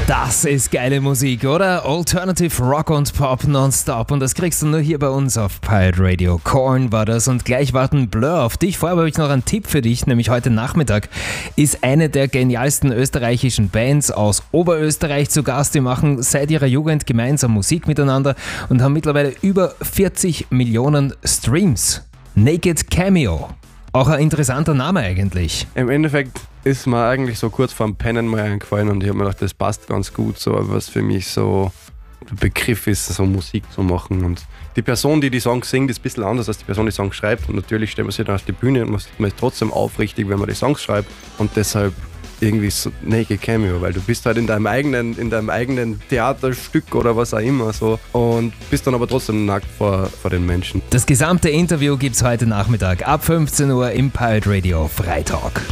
Das ist geile Musik, oder? Alternative Rock und Pop nonstop. Und das kriegst du nur hier bei uns auf Pirate Radio. Korn war das und gleich warten Blur auf dich. Vorher habe ich noch einen Tipp für dich, nämlich heute Nachmittag ist eine der genialsten österreichischen Bands aus Oberösterreich zu Gast. Die machen seit ihrer Jugend gemeinsam Musik miteinander und haben mittlerweile über 40 Millionen Streams. Naked Cameo. Auch ein interessanter Name eigentlich. Im Endeffekt ist mir eigentlich so kurz vorm Pennen mal eingefallen und ich habe mir gedacht, das passt ganz gut, so was für mich so der Begriff ist, so Musik zu machen. Und die Person, die Songs singt, ist ein bisschen anders als die Person, die Songs schreibt. Und natürlich stellt man sich dann auf die Bühne und man ist trotzdem aufrichtig, wenn man die Songs schreibt. Und deshalb irgendwie so Naked Cameo, weil du bist halt in deinem eigenen Theaterstück oder was auch immer so und bist dann aber trotzdem nackt vor den Menschen. Das gesamte Interview gibt's heute Nachmittag ab 15 Uhr im Pirate Radio Freitalk.